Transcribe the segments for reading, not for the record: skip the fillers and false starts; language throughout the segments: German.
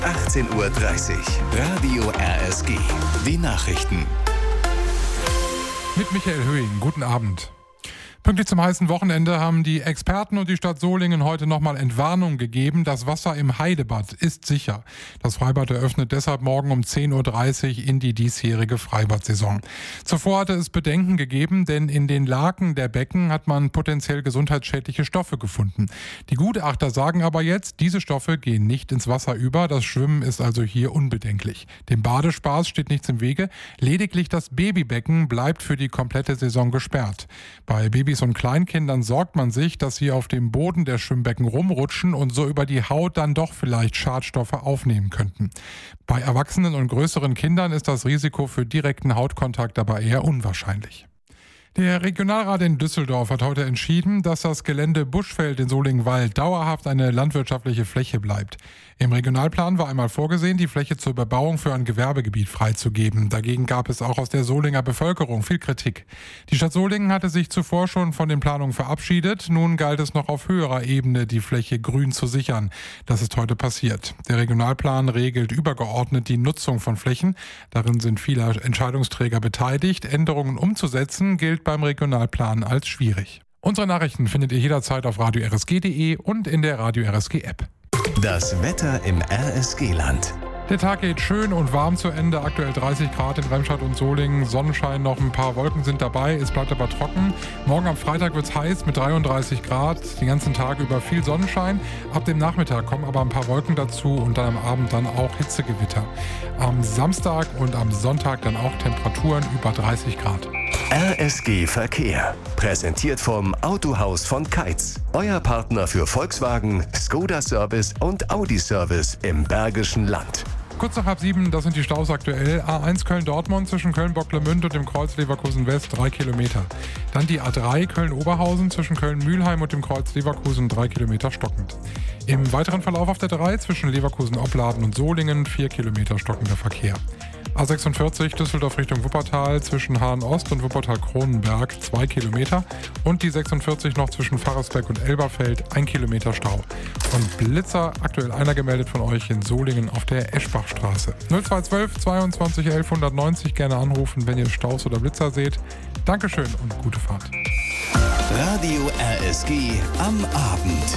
18:30 Uhr. Radio RSG. Die Nachrichten. Mit Michael Höhing. Guten Abend. Pünktlich zum heißen Wochenende haben die Experten und die Stadt Solingen heute nochmal Entwarnung gegeben. Das Wasser im Heidebad ist sicher. Das Freibad eröffnet deshalb morgen um 10:30 Uhr in die diesjährige Freibad-Saison. Zuvor hatte es Bedenken gegeben, denn in den Laken der Becken hat man potenziell gesundheitsschädliche Stoffe gefunden. Die Gutachter sagen aber jetzt, diese Stoffe gehen nicht ins Wasser über. Das Schwimmen ist also hier unbedenklich. Dem Badespaß steht nichts im Wege. Lediglich das Babybecken bleibt für die komplette Saison gesperrt. Bei Babys und Kleinkindern sorgt man sich, dass sie auf dem Boden der Schwimmbecken rumrutschen und so über die Haut dann doch vielleicht Schadstoffe aufnehmen könnten. Bei Erwachsenen und größeren Kindern ist das Risiko für direkten Hautkontakt aber eher unwahrscheinlich. Der Regionalrat in Düsseldorf hat heute entschieden, dass das Gelände Buschfeld in Solingen-Wald dauerhaft eine landwirtschaftliche Fläche bleibt. Im Regionalplan war einmal vorgesehen, die Fläche zur Bebauung für ein Gewerbegebiet freizugeben. Dagegen gab es auch aus der Solinger Bevölkerung viel Kritik. Die Stadt Solingen hatte sich zuvor schon von den Planungen verabschiedet. Nun galt es noch auf höherer Ebene, die Fläche grün zu sichern. Das ist heute passiert. Der Regionalplan regelt übergeordnet die Nutzung von Flächen. Darin sind viele Entscheidungsträger beteiligt. Änderungen umzusetzen gilt beim Regionalplan als schwierig. Unsere Nachrichten findet ihr jederzeit auf radio-rsg.de und in der Radio RSG App. Das Wetter im RSG-Land. Der Tag geht schön und warm zu Ende. Aktuell 30 Grad in Remscheid und Solingen. Sonnenschein, noch ein paar Wolken sind dabei. Es bleibt aber trocken. Morgen am Freitag wird es heiß mit 33 Grad. Den ganzen Tag über viel Sonnenschein. Ab dem Nachmittag kommen aber ein paar Wolken dazu und dann am Abend dann auch Hitzegewitter. Am Samstag und am Sonntag dann auch Temperaturen über 30 Grad. RSG Verkehr. Präsentiert vom Autohaus von Keitz. Euer Partner für Volkswagen, Skoda Service und Audi Service im Bergischen Land. Kurz nach 6:30, das sind die Staus aktuell. A1 Köln-Dortmund zwischen Köln-Bocklemünd und dem Kreuz Leverkusen West 3 Kilometer. Dann die A3 Köln-Oberhausen zwischen Köln-Mühlheim und dem Kreuz Leverkusen 3 Kilometer stockend. Im weiteren Verlauf auf der 3 zwischen Leverkusen-Opladen und Solingen 4 Kilometer stockender Verkehr. A46 Düsseldorf Richtung Wuppertal zwischen Hahn-Ost und Wuppertal-Kronenberg 2 Kilometer und die 46 noch zwischen Pfarrersbeck und Elberfeld 1 Kilometer Stau. Und Blitzer, aktuell einer gemeldet von euch in Solingen auf der Eschbachstraße. 0212 22 11 190 gerne anrufen, wenn ihr Staus oder Blitzer seht. Dankeschön und gute Fahrt. Radio RSG am Abend.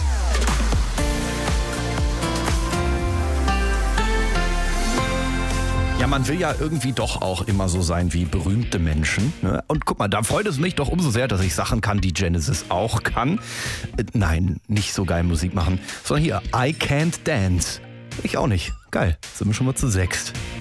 Ja, man will ja irgendwie doch auch immer so sein wie berühmte Menschen. Ne? Und guck mal, da freut es mich doch umso sehr, dass ich Sachen kann, die Genesis auch kann. Nein, nicht so geil Musik machen, sondern hier, I Can't Dance. Ich auch nicht. Geil, sind wir schon mal zu 6.